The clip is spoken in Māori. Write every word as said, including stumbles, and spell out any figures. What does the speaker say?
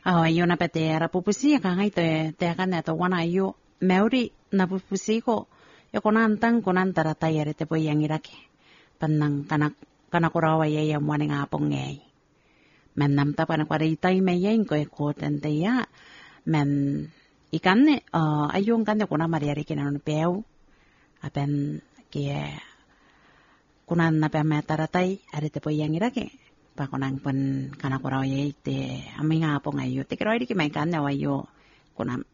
Oh, ayo na pete ara pupusi ka ngai te te ka na to wana ayo meuri na pupusi ko yo konantang konantara tayare te poy yang irake panang kanak kana korawa ya ya mwane nga pong ngai men nam ta pana kwara itai me yen ko ko tente ya men ikanne uh, ayo kanne kona mariari kenan peu apen ke kunan na pe metaratai are te poy yang irake pa konang pen kana korawa ya te aminga pong ayo te kero iri ki mai kanne wa yo kuna